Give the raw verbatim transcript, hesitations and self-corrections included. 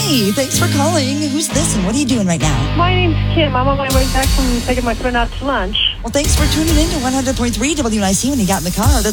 Hi, thanks for calling. Who's this and what are you doing right now? My name's Kim. I'm on my way back from taking my friend out to lunch. Well, thanks for tuning in to one hundred point three W N I C when you got in the car. That's